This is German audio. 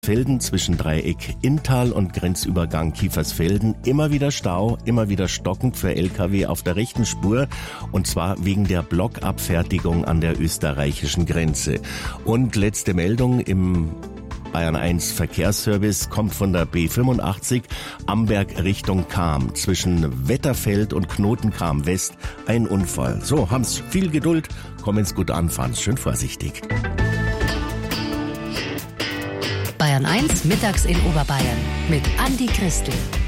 Felden zwischen Dreieck Inntal und Grenzübergang Kiefersfelden immer wieder Stau, immer wieder stockend für Lkw auf der rechten Spur, und zwar wegen der Blockabfertigung an der österreichischen Grenze. Und letzte Meldung im Bayern 1 Verkehrsservice kommt von der B85 Amberg Richtung Cham. Zwischen Wetterfeld und Knotenkam West ein Unfall. So, haben's viel Geduld, kommen's gut an, fahren's schön vorsichtig. Bayern 1 mittags in Oberbayern mit Andi Christel.